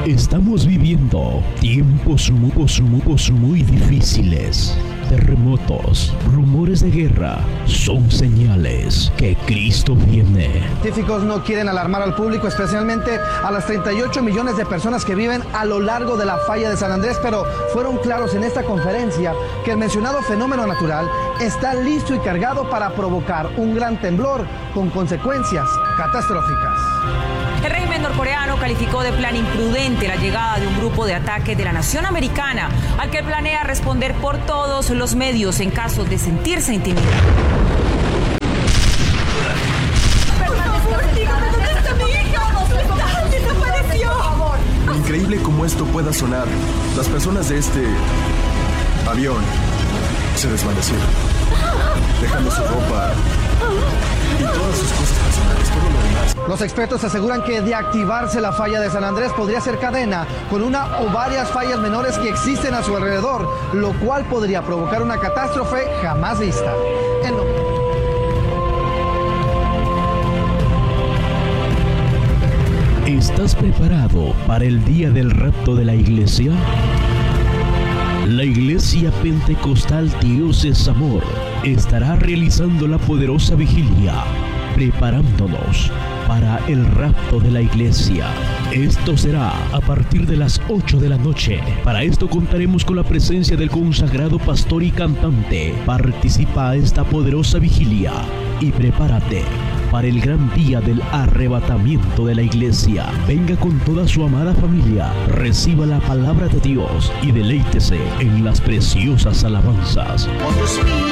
Estamos viviendo tiempos muy difíciles. Terremotos, rumores de guerra, son señales que Cristo viene. Científicos no quieren alarmar al público, especialmente a las 38 millones de personas que viven a lo largo de la falla de San Andrés, pero fueron claros en esta conferencia que el mencionado fenómeno natural está listo y cargado para provocar un gran temblor con consecuencias catastróficas. El régimen norcoreano calificó de plan imprudente la llegada de un grupo de ataque de la nación americana, al que planea responder por todos los medios en caso de sentirse intimidado. Increíble cómo esto pueda sonar. Las personas de este avión se desvanecieron, dejando su ropa y todas sus cosas personales, todo lo demás. Los expertos aseguran que de activarse la falla de San Andrés podría ser cadena con una o varias fallas menores que existen a su alrededor, lo cual podría provocar una catástrofe jamás vista. ¿Estás preparado para el día del rapto de la iglesia? La Iglesia Pentecostal Dios es Amor estará realizando la poderosa vigilia, preparándonos para el rapto de la iglesia. Esto será a partir de las 8 de la noche. Para esto contaremos con la presencia del consagrado pastor y cantante. Participa a esta poderosa vigilia y prepárate para el gran día del arrebatamiento de la iglesia. Venga con toda su amada familia, reciba la palabra de Dios y deleítese en las preciosas alabanzas.